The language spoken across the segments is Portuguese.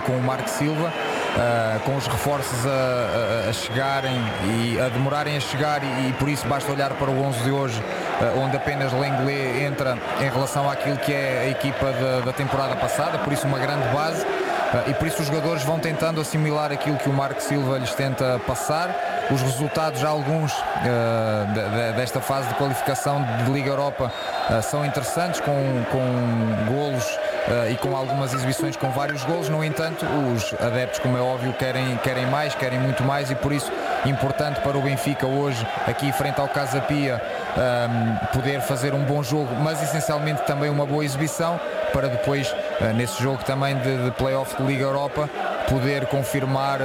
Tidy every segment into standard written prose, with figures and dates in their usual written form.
com o Marco Silva, com os reforços a chegarem e a demorarem a chegar, e por isso basta olhar para o 11 de hoje, onde apenas Lenglet entra em relação àquilo que é a equipa da temporada passada, por isso uma grande base. E por isso os jogadores vão tentando assimilar aquilo que o Marco Silva lhes tenta passar. Os resultados, alguns desta fase de qualificação de Liga Europa, são interessantes, com golos e com algumas exibições com vários golos. No entanto, os adeptos, como é óbvio, querem mais, querem muito mais, e por isso importante para o Benfica hoje, aqui frente ao Casa Pia, poder fazer um bom jogo, mas essencialmente também uma boa exibição, para depois, nesse jogo também de play-off de Liga Europa, poder confirmar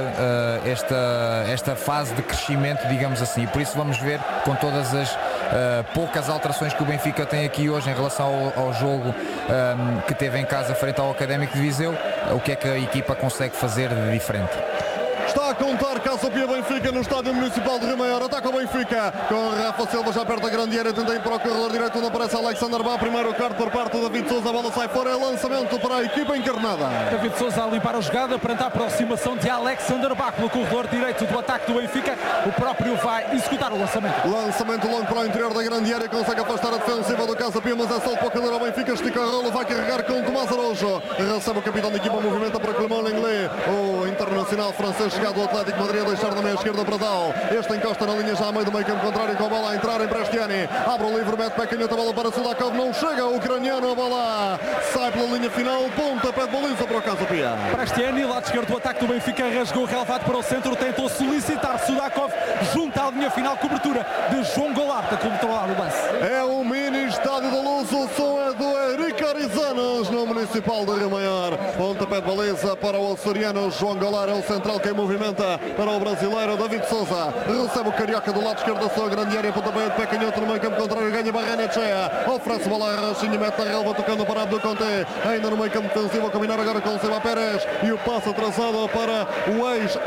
esta fase de crescimento, digamos assim. Por isso vamos ver, com todas as poucas alterações que o Benfica tem aqui hoje em relação ao jogo que teve em casa frente ao Académico de Viseu, o que é que a equipa consegue fazer de diferente. Está a contar Casa Pia Benfica no Estádio Municipal de Rio Maior. Ataca o Benfica com Rafa Silva já perto da grande área, tenta ir para o corredor direito, onde aparece Alexander Bá. Primeiro cartão por parte de David Sousa, a bola sai fora, é lançamento para a equipa encarnada. David Sousa a limpar a jogada perante a aproximação de Alexander Bá pelo corredor direito do ataque do Benfica. O próprio vai executar o lançamento. Lançamento longo para o interior da grande área, consegue afastar a defensiva do Casa Pia, mas é salto para o cadeira ao Benfica, estica a rola, vai carregar com Tomás Araújo. Recebe o capitão da equipa, movimenta para Clément Lenglet, o internacional francês chegado do Atlético de Madrid, a deixar na meia esquerda para Dal. Este encosta na linha já a meio do meio campo contrário, com a bola a entrar em Prestiani. Abre o livre, mete pequenhota, a bola para Sudakov, não chega o ucraniano, a bola sai pela linha final, pontapé de baliza para o Casa Pia. Prestiani, lado esquerdo do ataque do Benfica, rasgou o relevado para o centro, tentou solicitar Sudakov junto à linha final, cobertura de João Goulart a controlar o lance. É o mini estádio da Luz, o som é do Henrique Arizanas no Municipal de Rio Maior. Pontapé de baliza para o açoriano João Goulart, é o central quem movimenta para o brasileiro David Sousa. Recebe o carioca do lado esquerdo da sua grande área, pontapé de pé canhoto no meio campo contrário, ganha Barrena Tchea, oferece bola a Rachinha, mete na relva, tocando para Abdo Conté, ainda no meio campo defensivo, a combinar agora com o Silva Pérez, e o passo atrasado para o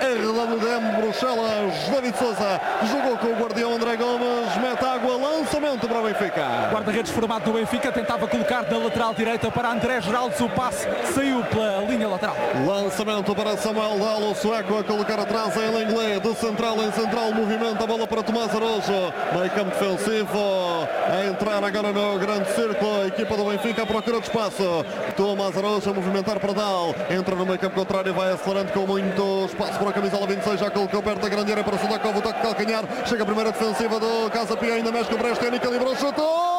ex-RWDM Bruxelas, David Sousa, jogou com o guardião André Gomes, mete água, lançamento para o Benfica. Guarda-redes formado do Benfica tentava colocar na lateral direita para André Geraldes, o passe saiu pela linha lateral. Lançamento para Samuel Dal, o sueco a colocar atrás em Lenglet, de central em central, movimenta a bola para Tomás Araújo, meio campo defensivo, a entrar agora no grande círculo, a equipa do Benfica à procura de espaço. Tomás Araújo a movimentar para Dal, entra no meio campo contrário, vai acelerando com muito espaço para a camisola 26, já colocou perto da grande área para Sudakov, o toque de calcanhar, chega a primeira defensiva do Casa Pia, ainda mexe com o Prestiani, calibrou, chutou!